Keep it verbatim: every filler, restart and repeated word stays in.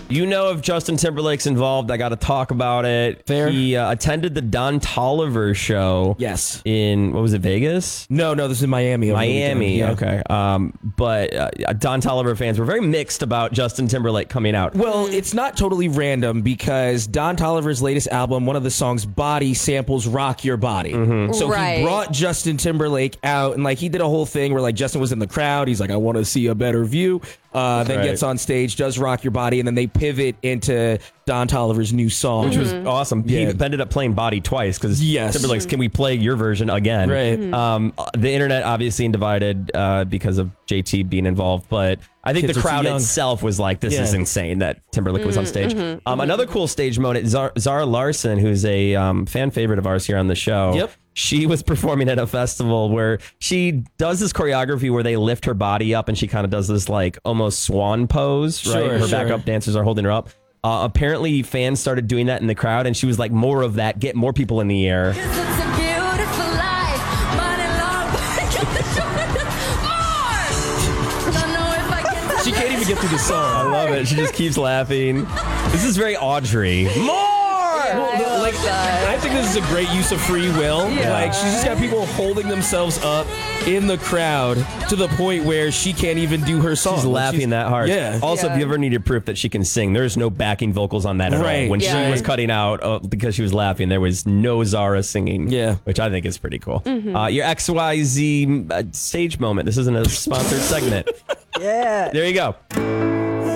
You know, if Justin Timberlake's involved, I got to talk about it. Fair. He uh, attended the Don Toliver show. Yes. In, what was it, Vegas? No, no, this is Miami. Miami, yeah. okay. Um, but uh, Don Toliver fans were very mixed about Justin Timberlake coming out. Well, it's not totally random because Don Toliver's latest album, one of the songs, Body, samples Rock Your Body. Mm-hmm. So Right. he brought Justin Timberlake out, and like he did a whole thing where like Justin was in the crowd. He's like, I want to see a better view. Uh, then right. gets on stage, does Rock Your Body, and then they pivot into Don Toliver's new song. Which was awesome. He Yeah. ended up playing Body twice because Yes. Timberlake's, can we play your version again? Right. Um, the internet obviously divided uh, because of J T being involved, but I think Kids the are too crowd young. itself was like, this Yeah. is insane that Timberlake was on stage. Um, another cool stage moment, Zara, Zara Larson, who's a um, fan favorite of ours here on the show. Yep. She was performing at a festival where she does this choreography where they lift her body up and she kind of does this like almost swan pose, right? Sure, Her sure. backup dancers are holding her up. Uh, apparently fans started doing that in the crowd and she was like, more of that, get more people in the air. It's a beautiful life, money long, but I get more. Don't know if I can. She can't even get through the I song. love it. She just keeps laughing. This is very Audrey. More! Well, like, I think this is a great use of free will. Yeah. Like, she's just got people holding themselves up in the crowd to the point where she can't even do her song. She's Like, laughing that hard. Yeah. Also, Yeah. if you ever needed proof that she can sing, there's no backing vocals on that at Right. all. When Yeah. she was cutting out uh, because she was laughing, there was no Zara singing. Yeah. Which I think is pretty cool. Uh, your X Y Z uh, stage moment. This isn't a sponsored segment. Yeah. There you go.